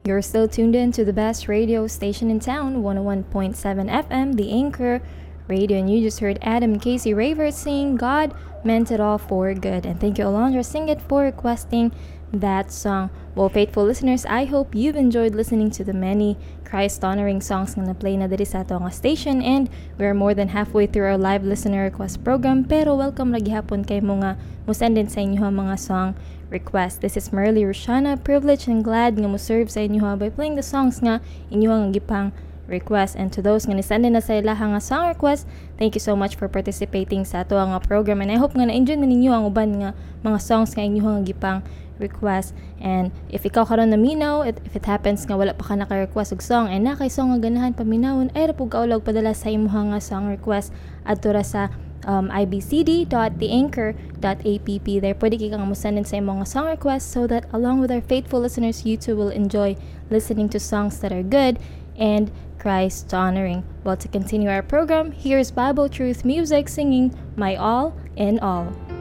You're still tuned in to the best radio station in town, 101.7 FM, The Anchor Radio, and you just heard Adam and Casey Ravers sing God Meant It All for Good. And thank you, Alondra Singit, for requesting that song. Well, faithful listeners, I hope you've enjoyed listening to the many Christ-honoring songs na na-play na diri sa ato nga station, and we're more than halfway through our live listener request program, pero welcome lagi hapon kay mga musend din sa inyo mga song request. This is Merly Roshana, privileged and glad nga mo-serve sa inyo by playing the songs nga inyo nga gipang request. And to those nga nisend na sa ilaha nga song request, thank you so much for participating sa ato nga program, and I hope nga na-enjoy na ninyo ang uban nga mga songs nga inyo nga gipang request. And if ikaw karon na minaw, if it happens nga wala pa ka naka-request og song and na kay song nga ganahan paminawon, ay ra pug kaulog padala sa imong nga song request adto ra sa ibcd.theanchor.app. There pwede kay kang musendin sa imong nga song request so that along with our faithful listeners, you too will enjoy listening to songs that are good and Christ honoring. Well, to continue our program, here's Bible Truth Music singing My All in All.